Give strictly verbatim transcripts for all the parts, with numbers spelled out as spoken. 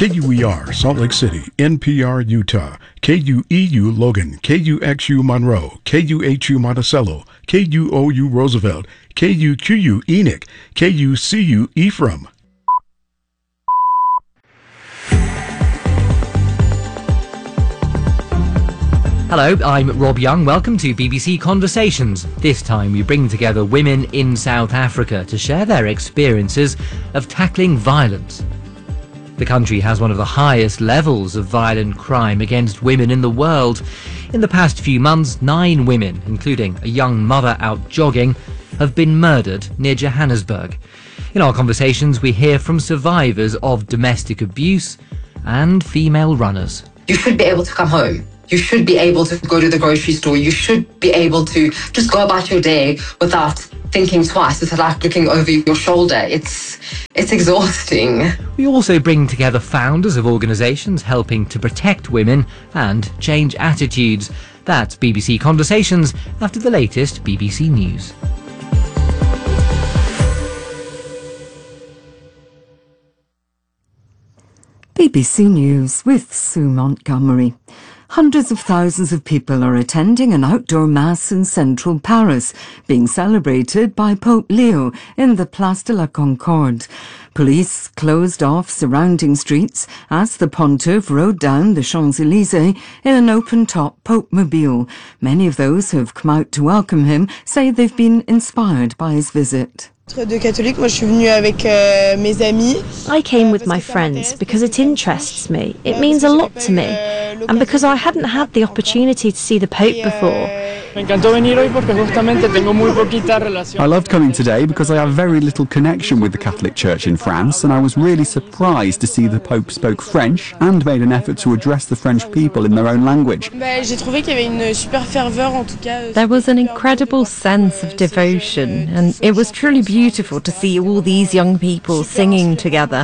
K U E R, Salt Lake City, N P R, Utah, K U E U, Logan, K U X U, Monroe, K U H U, Monticello, K U O U, Roosevelt, K U Q U, Enoch, K U C U, Ephraim. Hello, I'm Rob Young. Welcome to B B C Conversations. This time we bring together women in South Africa to share their experiences of tackling violence. The country has one of the highest levels of violent crime against women in the world. In the past few months, nine women, including a young mother out jogging, have been murdered near Johannesburg. In our conversations, we hear from survivors of domestic abuse and female runners. You should be able to come home. You should be able to go to the grocery store. You should be able to just go about your day without thinking twice. It's like looking over your shoulder. It's it's exhausting. We also bring together founders of organisations helping to protect women and change attitudes. That's B B C Conversations after the latest B B C News. B B C News with Sue Montgomery. Hundreds of thousands of people are attending an outdoor mass in central Paris, being celebrated by Pope Leo in the Place de la Concorde. Police closed off surrounding streets as the pontiff rode down the Champs-Élysées in an open-top Pope-mobile. Many of those who have come out to welcome him say they've been inspired by his visit. I came with my friends because it interests me. It means a lot to me. And because I hadn't had the opportunity to see the Pope before. I loved coming today because I have very little connection with the Catholic Church in France, and I was really surprised to see the Pope spoke French and made an effort to address the French people in their own language. There was an incredible sense of devotion, and it was truly beautiful to see all these young people singing together.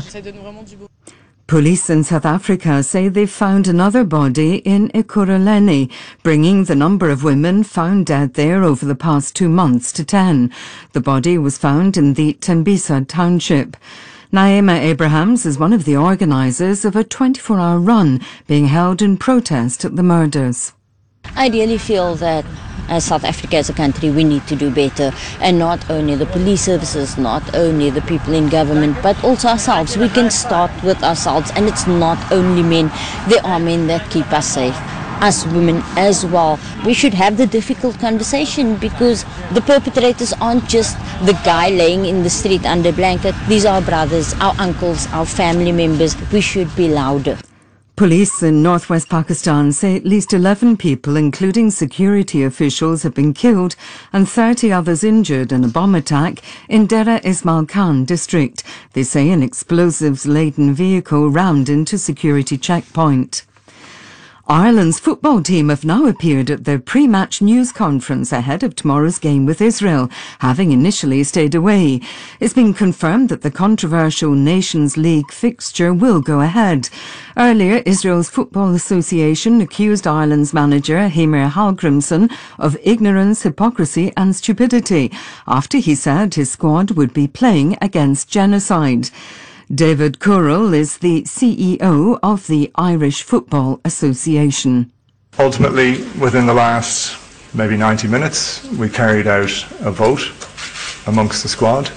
Police in South Africa say they've found another body in Ekurhuleni, bringing the number of women found dead there over the past two months to ten. The body was found in the Tembisa township. Naima Abrahams is one of the organisers of a twenty-four hour run being held in protest at the murders. I really feel that as South Africa as a country, we need to do better, and not only the police services, not only the people in government, but also ourselves. We can start with ourselves, and it's not only men. There are men that keep us safe, us women as well. We should have the difficult conversation because the perpetrators aren't just the guy laying in the street under a blanket. These are our brothers, our uncles, our family members. We should be louder. Police in northwest Pakistan say at least eleven people, including security officials, have been killed and thirty others injured in a bomb attack in Dera Ismail Khan district. They say an explosives-laden vehicle rammed into security checkpoint. Ireland's football team have now appeared at their pre-match news conference ahead of tomorrow's game with Israel, having initially stayed away. It's been confirmed that the controversial Nations League fixture will go ahead. Earlier, Israel's Football Association accused Ireland's manager, Heimir Hallgrimsson, of ignorance, hypocrisy and stupidity after he said his squad would be playing against genocide. David Currell is the C E O of the Irish Football Association. Ultimately, within the last maybe ninety minutes, we carried out a vote amongst the squad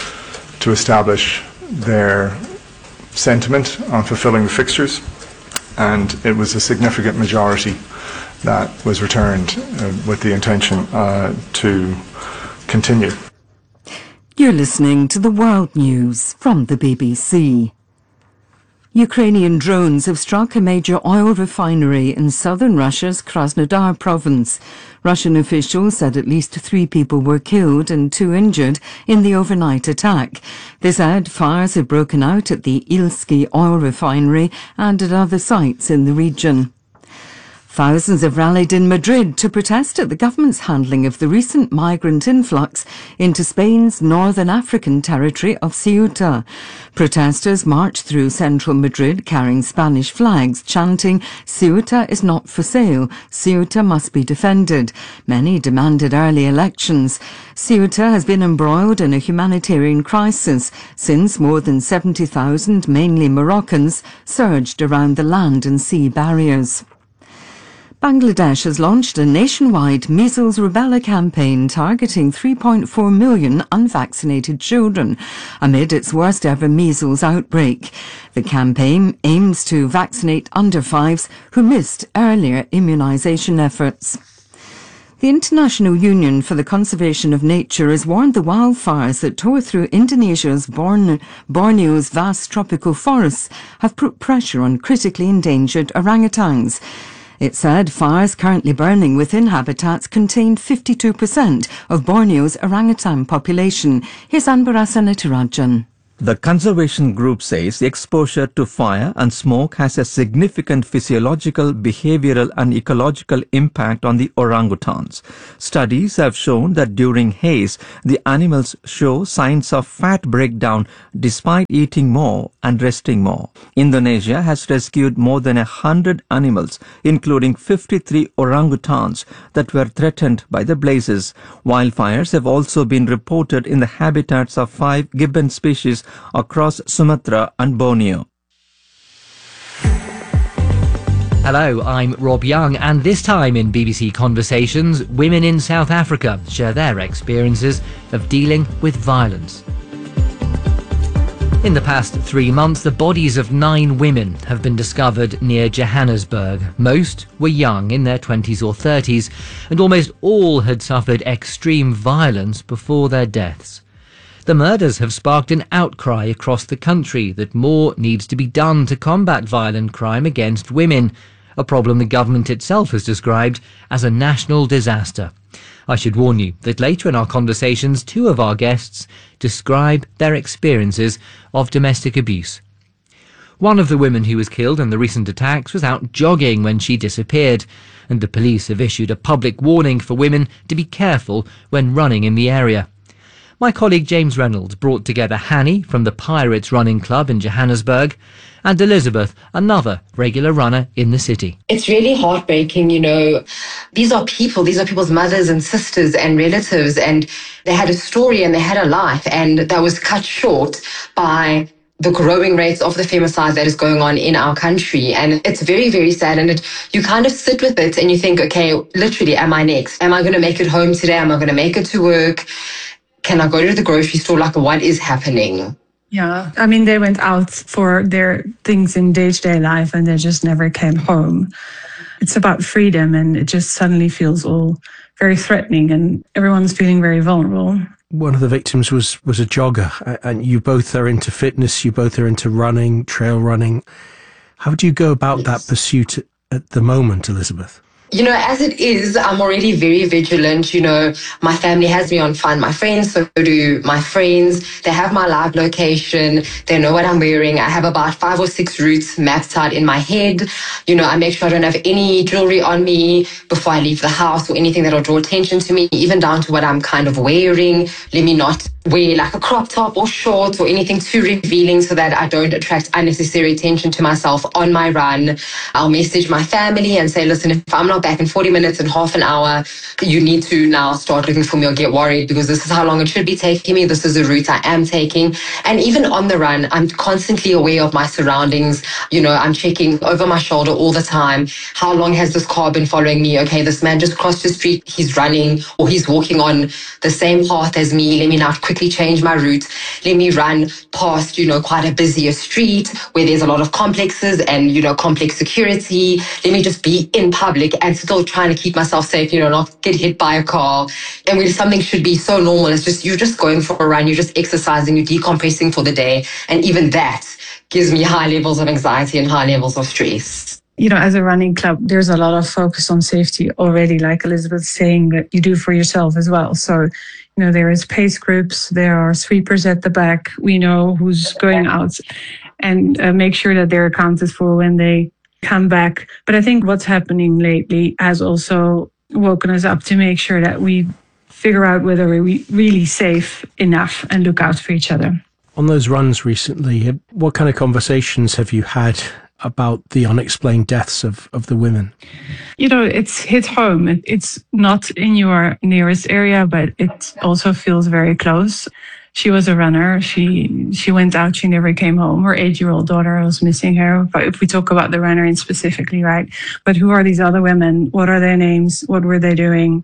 to establish their sentiment on fulfilling the fixtures, and it was a significant majority that was returned uh, with the intention uh, to continue. You're listening to the World News from the B B C. Ukrainian drones have struck a major oil refinery in southern Russia's Krasnodar province. Russian officials said at least three people were killed and two injured in the overnight attack. They said fires had broken out at the Ilsky oil refinery and at other sites in the region. Thousands have rallied in Madrid to protest at the government's handling of the recent migrant influx into Spain's northern African territory of Ceuta. Protesters marched through central Madrid carrying Spanish flags, chanting, "Ceuta is not for sale. Ceuta must be defended." Many demanded early elections. Ceuta has been embroiled in a humanitarian crisis since more than seventy thousand, mainly Moroccans, surged around the land and sea barriers. Bangladesh has launched a nationwide measles rubella campaign targeting three point four million unvaccinated children amid its worst ever measles outbreak. The campaign aims to vaccinate under fives who missed earlier immunisation efforts. The International Union for the Conservation of Nature has warned the wildfires that tore through Indonesia's Borne- Borneo's vast tropical forests have put pressure on critically endangered orangutans. It said fires currently burning within habitats contain fifty-two percent of Borneo's orangutan population. Here's Anbara Natarajan. The conservation group says the exposure to fire and smoke has a significant physiological, behavioral and ecological impact on the orangutans. Studies have shown that during haze, the animals show signs of fat breakdown despite eating more and resting more. Indonesia has rescued more than a hundred animals, including fifty-three orangutans that were threatened by the blazes. Wildfires have also been reported in the habitats of five gibbon species across Sumatra and Borneo. Hello, I'm Rob Young, and this time in B B C Conversations, women in South Africa share their experiences of dealing with violence. In the past three months, the bodies of nine women have been discovered near Johannesburg. Most were young, in their twenties or thirties, and almost all had suffered extreme violence before their deaths. The murders have sparked an outcry across the country that more needs to be done to combat violent crime against women, a problem the government itself has described as a national disaster. I should warn you that later in our conversations, two of our guests describe their experiences of domestic abuse. One of the women who was killed in the recent attacks was out jogging when she disappeared, and the police have issued a public warning for women to be careful when running in the area. My colleague James Reynolds brought together Hanny from the Pirates Running Club in Johannesburg and Elizabeth, another regular runner in the city. It's really heartbreaking, you know. These are people, these are people's mothers and sisters and relatives, and they had a story and they had a life, and that was cut short by the growing rates of the femicide that is going on in our country. And it's very, very sad. And it, you kind of sit with it and you think, okay, literally, am I next? Am I going to make it home today? Am I going to make it to work? Can I go to the grocery store? Like, what is happening? Yeah, I mean, they went out for their things in day-to-day life and they just never came home. It's about freedom, and it just suddenly feels all very threatening and everyone's feeling very vulnerable. One of the victims was, was a jogger, and you both are into fitness, you both are into running, trail running. How do you go about yes. that pursuit at the moment, Elizabeth? You know, as it is, I'm already very vigilant. You know, my family has me on Find My Friends, so do my friends. They have my live location. They know what I'm wearing. I have about five or six routes mapped out in my head. You know, I make sure I don't have any jewelry on me before I leave the house or anything that'll draw attention to me, even down to what I'm kind of wearing. Let me not wear like a crop top or shorts or anything too revealing so that I don't attract unnecessary attention to myself on my run. I'll message my family and say, listen, if I'm not back in forty minutes and half an hour, you need to now start looking for me or get worried, because this is how long it should be taking me. This is the route I am taking. And even on the run, I'm constantly aware of my surroundings. You know, I'm checking over my shoulder all the time. How long has this car been following me? Okay, this man just crossed the street. He's running or he's walking on the same path as me. Let me now quickly change my route. Let me run past, you know, quite a busier street where there's a lot of complexes and, you know, complex security. Let me just be in public and still trying to keep myself safe, you know, not get hit by a car. And when something should be so normal, it's just, you're just going for a run, you're just exercising, you're decompressing for the day. And even that gives me high levels of anxiety and high levels of stress. You know, as a running club, there's a lot of focus on safety already, like Elizabeth's saying, that you do for yourself as well. So, you know, there is pace groups, there are sweepers at the back. We know who's going out, and uh, make sure that they're accounted for when they come back. But I think what's happening lately has also woken us up to make sure that we figure out whether we're really safe enough and look out for each other. On those runs recently, what kind of conversations have you had about the unexplained deaths of, of the women? You know, it's hit home. It, it's not in your nearest area, but it also feels very close. She was a runner. She she went out. She never came home. Her eight-year-old daughter was missing her. But if we talk about the runner in specifically, right? But who are these other women? What are their names? What were they doing?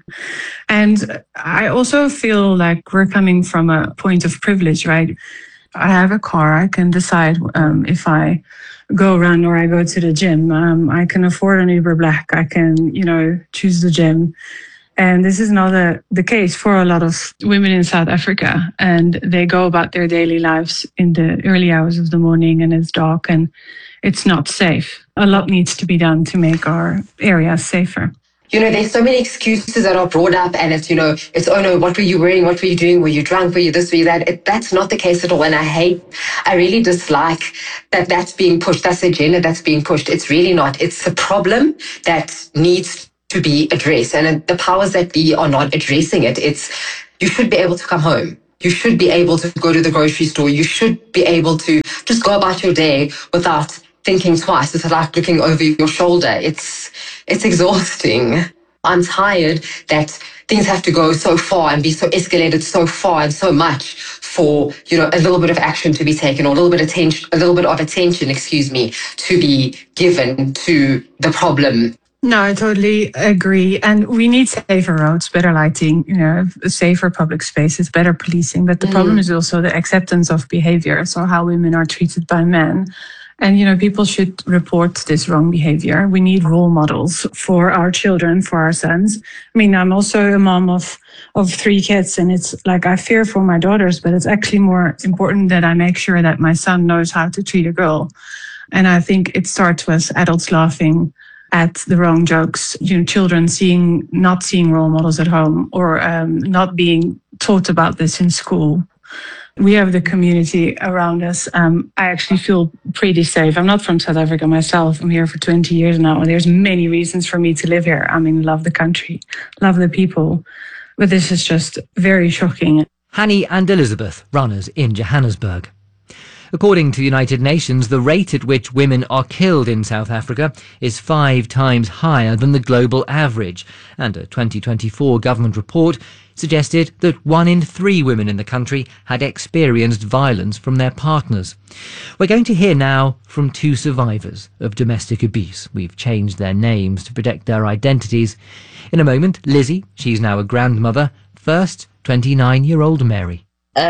And I also feel like we're coming from a point of privilege, right? I have a car. I can decide um, if I go run or I go to the gym. Um, I can afford an Uber Black. I can, you know, choose the gym. And this is not a, the case for a lot of women in South Africa. And they go about their daily lives in the early hours of the morning and it's dark and it's not safe. A lot needs to be done to make our areas safer. You know, there's so many excuses that are brought up and it's, you know, it's, oh no, what were you wearing? What were you doing? Were you drunk? Were you this? Were you that? It, that's not the case at all. And I hate, I really dislike that that's being pushed. That's the agenda that's being pushed. It's really not. It's a problem that needs to be addressed. And the powers that be are not addressing it. It's, you should be able to come home. You should be able to go to the grocery store. You should be able to just go about your day without thinking twice. It's like looking over your shoulder. It's, it's exhausting. I'm tired that things have to go so far and be so escalated so far and so much for, you know, a little bit of action to be taken or a little bit of attention, a little bit of attention, excuse me, to be given to the problem. No, I totally agree. And we need safer roads, better lighting, you know, safer public spaces, better policing. But the mm. problem is also the acceptance of behavior. So how women are treated by men. And, you know, people should report this wrong behavior. We need role models for our children, for our sons. I mean, I'm also a mom of, of three kids, and it's like I fear for my daughters, but it's actually more important that I make sure that my son knows how to treat a girl. And I think it starts with adults laughing at the wrong jokes, you know, children seeing, not seeing role models at home or um, not being taught about this in school. We have the community around us. Um, I actually feel pretty safe. I'm not from South Africa myself. I'm here for twenty years now, and there's many reasons for me to live here. I mean, love the country, love the people, but this is just very shocking. Hanny and Elizabeth, runners in Johannesburg. According to the United Nations, the rate at which women are killed in South Africa is five times higher than the global average, and a twenty twenty-four government report suggested that one in three women in the country had experienced violence from their partners. We're going to hear now from two survivors of domestic abuse. We've changed their names to protect their identities. In a moment, Lizzie, she's now a grandmother. First, twenty-nine-year-old Mary.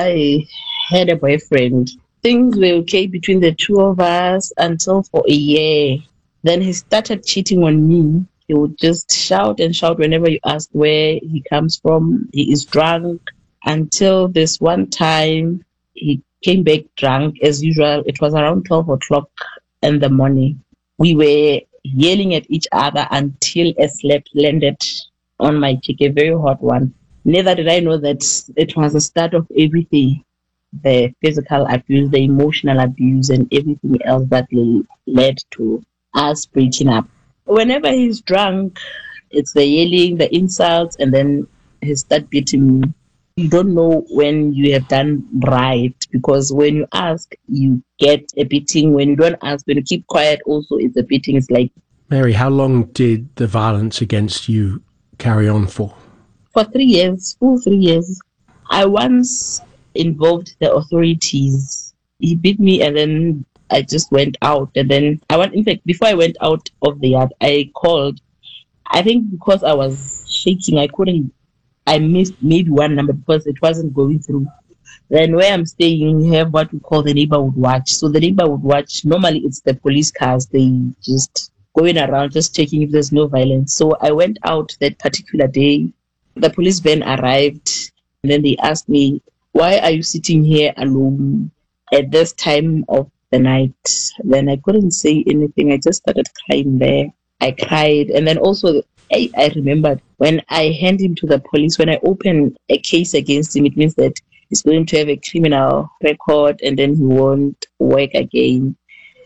I had a boyfriend. Things were okay between the two of us until for a year. Then he started cheating on me. He would just shout and shout whenever you ask where he comes from. He is drunk. Until this one time, he came back drunk as usual. It was around twelve o'clock in the morning. We were yelling at each other until a slap landed on my cheek, a very hot one. Neither did I know that it was the start of everything. The physical abuse, the emotional abuse, and everything else that led to us breaking up. Whenever he's drunk, it's the yelling, the insults, and then he starts beating me. You don't know when you have done right, because when you ask, you get a beating. When you don't ask, when you keep quiet, also it's a beating. It's like... Mary, how long did the violence against you carry on for? For three years, full three years. I once involved the authorities. He beat me and then I just went out. And then I went, in fact, before I went out of the yard, I called. I think because I was shaking, I couldn't, I missed maybe one number because it wasn't going through. Then where I'm staying, we have what we call the neighborhood watch. So the neighborhood watch, normally it's the police cars. They just going around, just checking if there's no violence. So I went out that particular day. The police van arrived and then they asked me, why are you sitting here alone at this time of the night? Then I couldn't say anything. I just started crying there. I cried. And then also, I, I remembered when I hand him to the police, when I open a case against him, it means that he's going to have a criminal record and then he won't work again.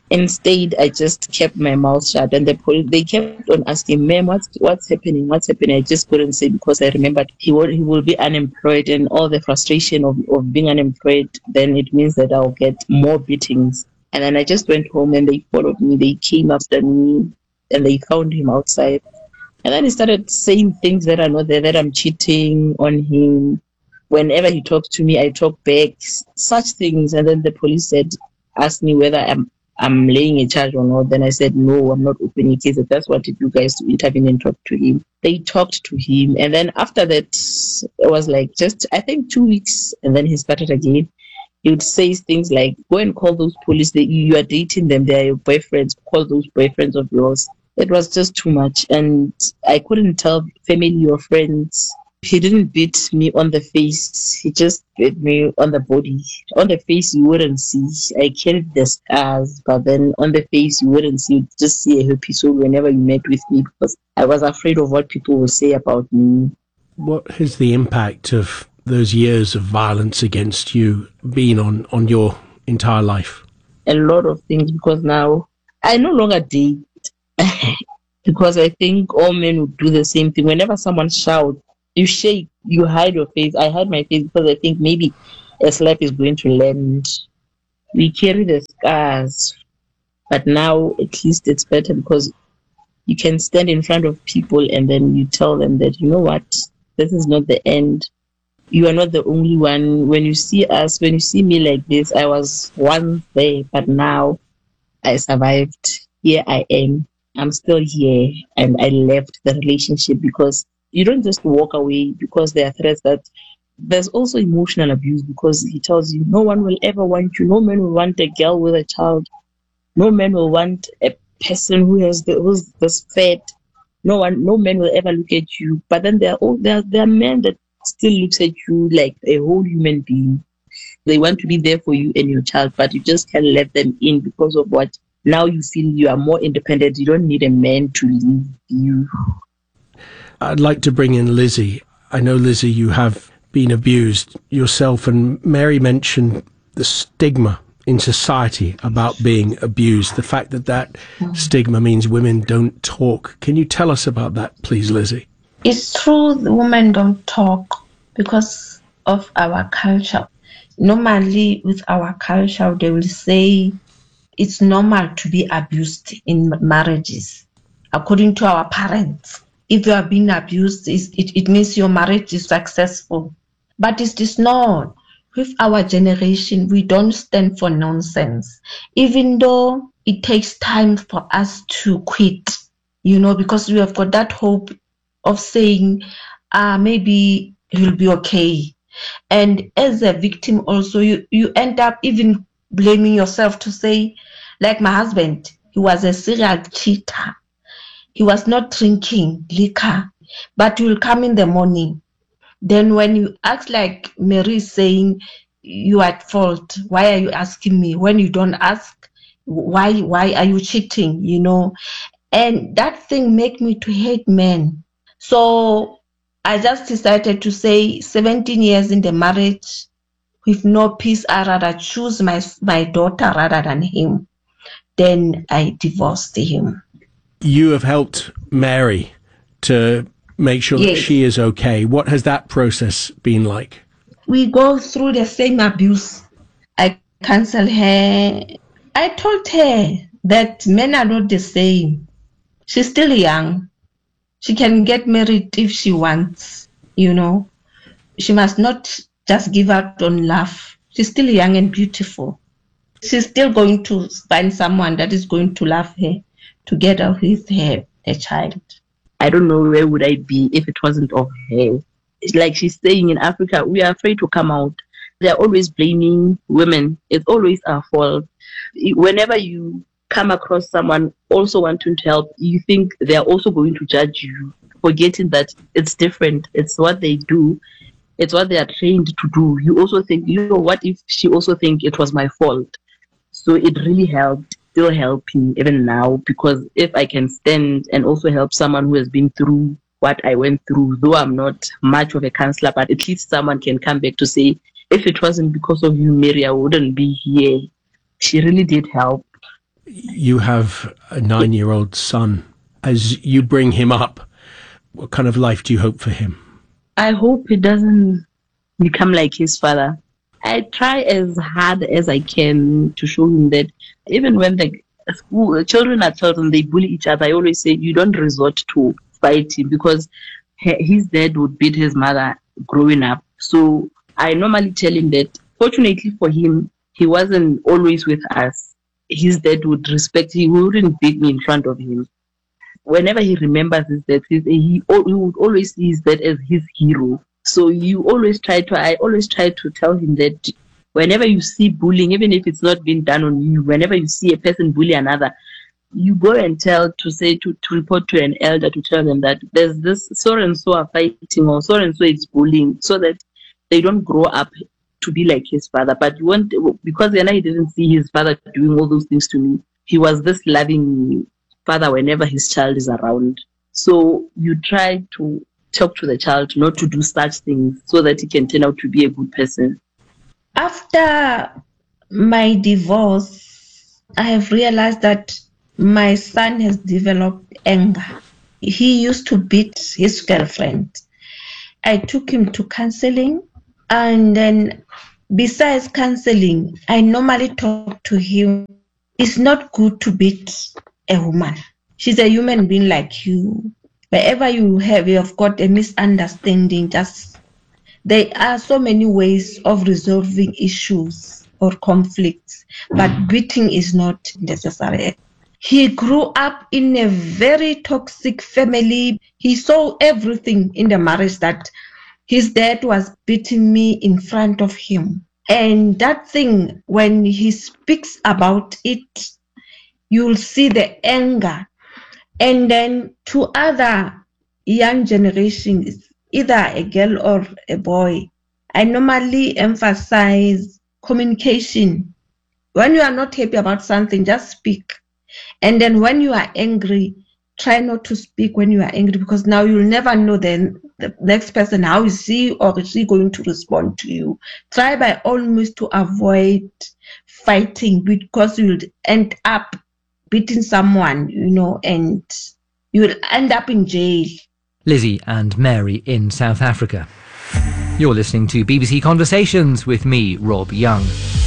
Instead, I just kept my mouth shut, and the police, they kept on asking, "Ma'am, what's what's happening? What's happening?" I just couldn't say because I remembered he will he will be unemployed, and all the frustration of, of being unemployed. Then it means that I'll get more beatings. And then I just went home, and they followed me. They came after me, and they found him outside. And then he started saying things that are not there, that I'm cheating on him. Whenever he talks to me, I talk back, such things. And then the police said, asked me whether I'm I'm laying a charge or not. Then I said, no, I'm not opening a case. If that's what you guys to intervene and talk to him. They talked to him. And then after that, it was like just, I think, two weeks. And then he started again. He would say things like, go and call those police. They, you are dating them. They are your boyfriends. Call those boyfriends of yours. It was just too much. And I couldn't tell family or friends. He didn't beat me on the face. He just beat me on the body. On the face, you wouldn't see. I carried the scars, but then on the face, you wouldn't see. You'd just see a happy soul whenever you met with me because I was afraid of what people would say about me. What has the impact of those years of violence against you been on, on your entire life? A lot of things, because now I no longer date because I think all men would do the same thing. Whenever someone shouts, you shake, you hide your face. I hide my face because I think maybe a slap is going to land. We carry the scars, but now at least it's better because you can stand in front of people and then you tell them that, you know what, this is not the end. You are not the only one. When you see us, when you see me like this, I was once there, but now I survived. Here I am. I'm still here, and I left the relationship because you don't just walk away because there are threats. That there's also emotional abuse because he tells you no one will ever want you. No man will want a girl with a child. No man will want a person who has the, who's this fat. No one, no man will ever look at you. But then there are all there, there are men that still looks at you like a whole human being. They want to be there for you and your child, but you just can't let them in because of what. Now you feel you are more independent. You don't need a man to leave you. I'd like to bring in Lizzie. I know, Lizzie, you have been abused yourself, and Mary mentioned the stigma in society about being abused, the fact that that mm. stigma means women don't talk. Can you tell us about that, please, Lizzie? It's true, the women don't talk because of our culture. Normally, with our culture, they will say it's normal to be abused in marriages. According to our parents, if you are being abused, it, it means your marriage is successful. But it is not. With our generation, we don't stand for nonsense. Even though it takes time for us to quit, you know, because we have got that hope of saying, ah, maybe you'll be okay. And as a victim also, you, you end up even blaming yourself to say, like my husband, he was a serial cheater. He was not drinking liquor, but he will come in the morning. Then when you ask, like Mary is saying, you are at fault. Why are you asking me? When you don't ask, why why are you cheating? You know, and that thing make me to hate men. So I just decided to say, seventeen years in the marriage with no peace, I rather choose my my daughter rather than him. Then I divorced him. You have helped Mary to make sure yes. that she is okay. What has that process been like? We go through the same abuse. I counsel her. I told her that men are not the same. She's still young. She can get married if she wants, you know. She must not just give up on love. She's still young and beautiful. She's still going to find someone that is going to love her together with her, a child. I don't know where would I be if it wasn't of her. It's like she's saying, in Africa, we are afraid to come out. They're always blaming women. It's always our fault. Whenever you come across someone also wanting to help, you think they're also going to judge you, forgetting that it's different. It's what they do. It's what they are trained to do. You also think, you know, what if she also think it was my fault? So it really helped, still helping even now, because if I can stand and also help someone who has been through what I went through, though I'm not much of a counselor, but at least someone can come back to say, if it wasn't because of you, Mary, I wouldn't be here. She really did help. You have a nine-year-old son. As you bring him up, what kind of life do you hope for him? I hope he doesn't become like his father. I try as hard as I can to show him that even when the school, children are children, they bully each other. I always say you don't resort to fighting because his dad would beat his mother growing up. So I normally tell him that fortunately for him, he wasn't always with us. His dad would respect, he wouldn't beat me in front of him. Whenever he remembers his dad, he, he, he would always see his dad as his hero. So you always try to, I always try to tell him that whenever you see bullying, even if it's not been done on you, whenever you see a person bully another, you go and tell, to say, to, to report to an elder, to tell them that there's this so and so are fighting or so and so is bullying, so that they don't grow up to be like his father. But you want, because then he didn't see his father doing all those things to me. He was this loving father whenever his child is around. So you try to talk to the child not to do such things so that he can turn out to be a good person. After my divorce, I have realized that my son has developed anger. He used to beat his girlfriend. I took him to counseling, and then besides counseling, I normally talk to him. It's not good to beat a woman. She's a human being like you. Wherever you have, you have got a misunderstanding, just there are so many ways of resolving issues or conflicts, but beating is not necessary. He grew up in a very toxic family. He saw everything in the marriage, that his dad was beating me in front of him. And that thing, when he speaks about it, you'll see the anger. And then to other young generations, either a girl or a boy, I normally emphasize communication. When you are not happy about something, just speak. And then when you are angry, try not to speak when you are angry, because now you'll never know then the next person, how is he or is she going to respond to you. Try by all means to avoid fighting, because you'll end up beating someone, you know, and you'll end up in jail. Lizzie and Mary in South Africa. You're listening to B B C Conversations with me, Rob Young.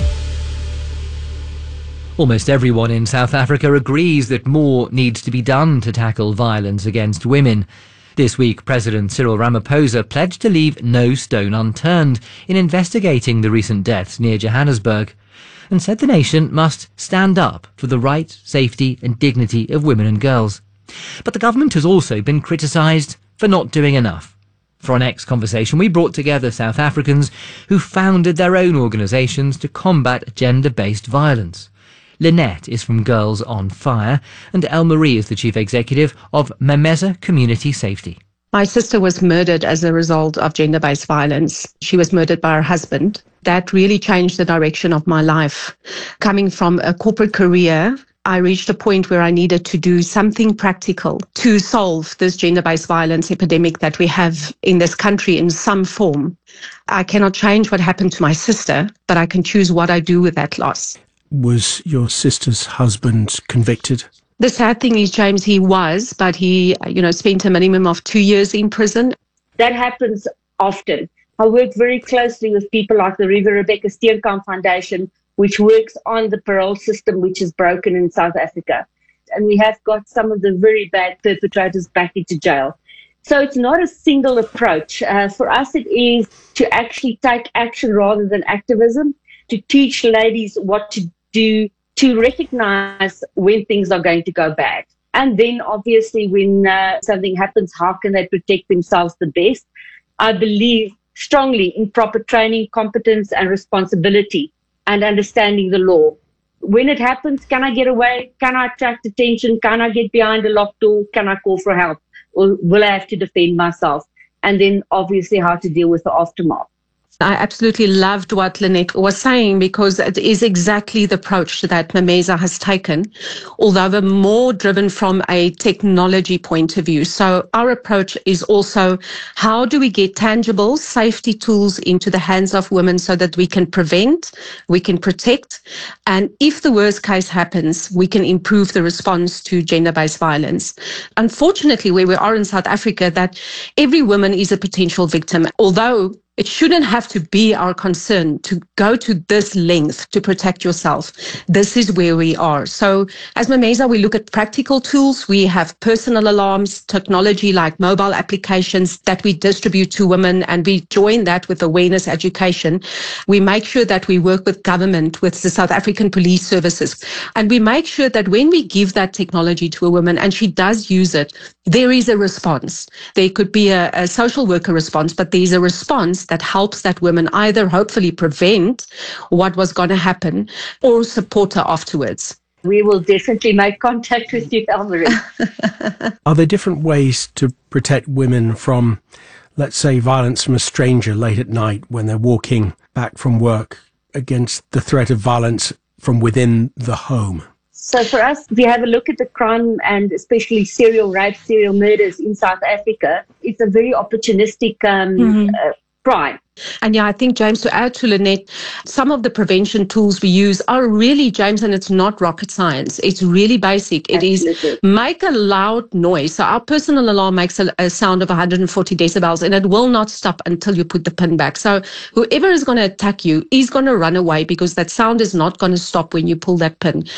Almost everyone in South Africa agrees that more needs to be done to tackle violence against women. This week, President Cyril Ramaphosa pledged to leave no stone unturned in investigating the recent deaths near Johannesburg, and said the nation must stand up for the right, safety and dignity of women and girls. But the government has also been criticised for not doing enough. For our next conversation, we brought together South Africans who founded their own organisations to combat gender-based violence. Lynette is from Girls on Fire, and Elle-Marie is the chief executive of Memeza Community Safety. My sister was murdered as a result of gender-based violence. She was murdered by her husband. That really changed the direction of my life. Coming from a corporate career, I reached a point where I needed to do something practical to solve this gender-based violence epidemic that we have in this country in some form. I cannot change what happened to my sister, but I can choose what I do with that loss. Was your sister's husband convicted? The sad thing is, James, he was, but he, you know, spent a minimum of two years in prison. That happens often. I work very closely with people like the River Rebecca Steenkamp Foundation, which works on the parole system, which is broken in South Africa. And we have got some of the very bad perpetrators back into jail. So it's not a single approach. Uh, for us, it is to actually take action rather than activism, to teach ladies what to do, to recognize when things are going to go bad. And then obviously when uh, something happens, how can they protect themselves the best? I believe strongly in proper training, competence and responsibility and understanding the law. When it happens, can I get away? Can I attract attention? Can I get behind a locked door? Can I call for help? Or will I have to defend myself? And then obviously how to deal with the aftermath. I absolutely loved what Lynette was saying because it is exactly the approach that Memeza has taken, although we're more driven from a technology point of view. So our approach is also how do we get tangible safety tools into the hands of women so that we can prevent, we can protect, and if the worst case happens, we can improve the response to gender-based violence. Unfortunately, where we are in South Africa, that every woman is a potential victim, although it shouldn't have to be our concern to go to this length to protect yourself. This is where we are. So as Memeza, we look at practical tools. We have personal alarms, technology like mobile applications that we distribute to women, and we join that with awareness education. We make sure that we work with government, with the South African Police Services, and we make sure that when we give that technology to a woman and she does use it, there is a response. There could be a, a social worker response, but there's a response that helps that woman either hopefully prevent what was going to happen or support her afterwards. We will definitely make contact with you, Elmarie. Are there different ways to protect women from, let's say, violence from a stranger late at night when they're walking back from work, against the threat of violence from within the home? So for us, if you have a look at the crime and especially serial rape, serial murders in South Africa, it's a very opportunistic um, mm-hmm. uh, crime. And yeah, I think, James, to add to Lynette, some of the prevention tools we use are really, James, and it's not rocket science. It's really basic. It Absolutely. is make a loud noise. So our personal alarm makes a, a sound of one hundred forty decibels, and it will not stop until you put the pin back. So whoever is going to attack you is going to run away because that sound is not going to stop when you pull that pin.